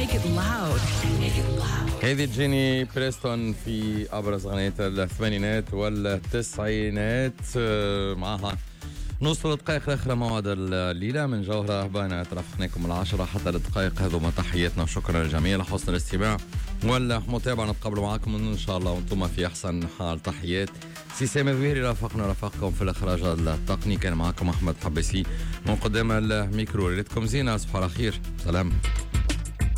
Make it loud. Make it loud. هذه جيني بريستون في أبرز أغنية الثمانينات والتسعينات. معها نوصل دقائق الأخرى موعد الليلة من جوهرة بانا. ترافقناكم 10 حتى الدقائق هذوما. تحياتنا وشكرا للجميع لحسن الاستماع والمتابعة. نتقابل معكم إن شاء الله وانتم في أحسن حال. تحيات سي سامي الظهيري رافقكم في الإخراج التقني. كان معكم أحمد حبسي من قدام الميكرو. ليلتكم زينة، أصبحوا على خير، سلام.